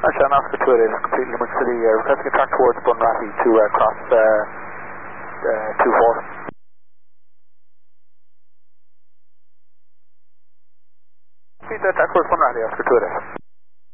Ashton, Oscar 2 is completely Limerick City, requesting a track towards Bunratty to cross 2-4. Feed that track towards Bunratty, Oscar 2 is.